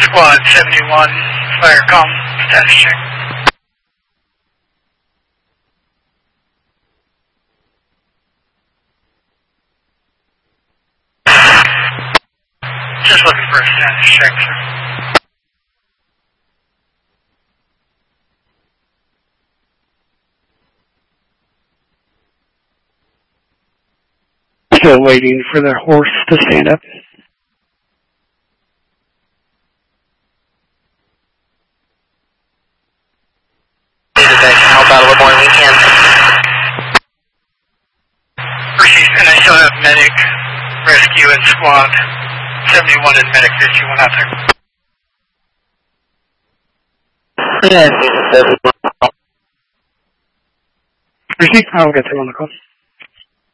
Squad 71, fire comm, status check. Just looking for a status check, sir. Still waiting for the horse to stand up. How about a little more weekend? Proceed, and I still have medic, rescue, and squad 71 and medic 51 out there. Proceed, I'll get them on the call.